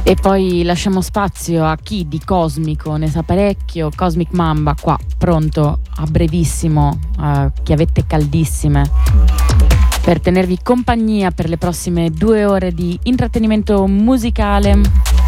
E poi lasciamo spazio a chi di cosmico ne sa parecchio. Cosmic Mamba qua, pronto a brevissimo, chiavette caldissime, per tenervi compagnia per le prossime 2 ore di intrattenimento musicale.